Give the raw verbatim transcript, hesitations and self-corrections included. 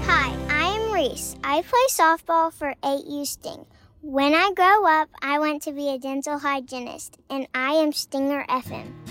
Hi, I am Reese. I play softball for eight U Sting. When I grow up, I want to be a dental hygienist, and I am Stinger F M.